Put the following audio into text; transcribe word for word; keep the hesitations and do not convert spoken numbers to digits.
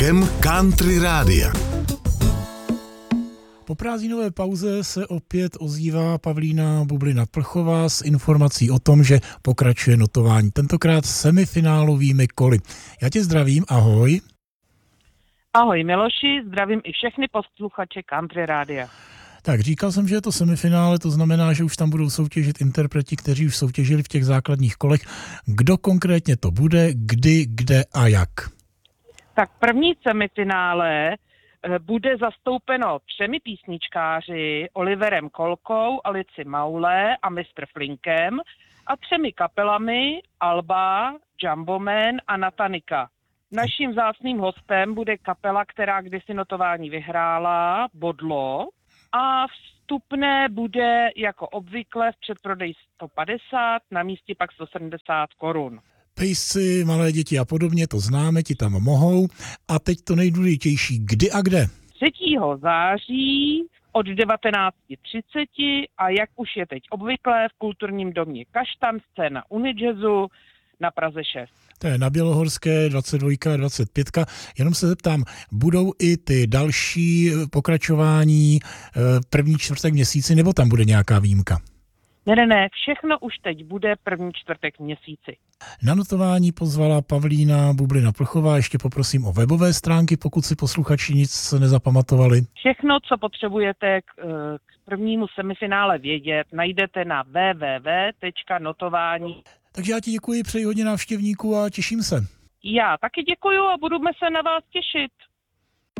rokem Country Rádia. Po prázdninové pauze se opět ozývá Pavlína Bublina-Plchová s informací o tom, že pokračuje notování, tentokrát semifinálovými koly. Já tě zdravím, ahoj. Ahoj Miloši, zdravím i všechny posluchače Country Rádia. Tak říkal jsem, že je to semifinále, to znamená, že už tam budou soutěžit interpreti, kteří už soutěžili v těch základních kolech. Kdo konkrétně to bude, kdy, kde a jak? Tak první semifinále bude zastoupeno třemi písničkáři, Oliverem Kolkou, Alici Maule a mistr Flinkem a třemi kapelami Alba, Jumboman a Natanika. Naším vzácným hostem bude kapela, která kdysi notování vyhrála, Bodlo, a vstupné bude jako obvykle v předprodeji sto padesát, na místě pak sto sedmdesát korun. Pejsci, malé děti a podobně, to známe, ti tam mohou. A teď to nejdůležitější, kdy a kde? třetího září od devatenáct třicet a jak už je teď obvyklé v kulturním domě Kaštan, scéna Unijazzu na Praze šest. To je na Bělohorské dvacet dva a dvacet pět. Jenom se zeptám, budou i ty další pokračování první čtvrtek měsíci, nebo tam bude nějaká výjimka? Ne, ne, ne, všechno už teď bude první čtvrtek měsíci. Na notování pozvala Pavlína Bublina-Plchová, ještě poprosím o webové stránky, pokud si posluchači nic nezapamatovali. Všechno, co potřebujete k, k prvnímu semifinále vědět, najdete na w w w tečka notování. Takže já ti děkuji, přeji hodně návštěvníků a těším se. Já taky děkuju a budeme se na vás těšit.